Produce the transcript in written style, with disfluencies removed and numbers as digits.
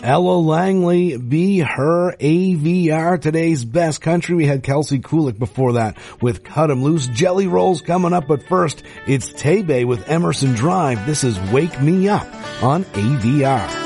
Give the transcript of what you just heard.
Ella Langley, Be Her, AVR, today's best country. We had Kelsey Kulik before that with Cut 'Em Loose. Jelly Rolls coming up, but first, it's Tebe with Emerson Drive. This is Wake Me Up on AVR.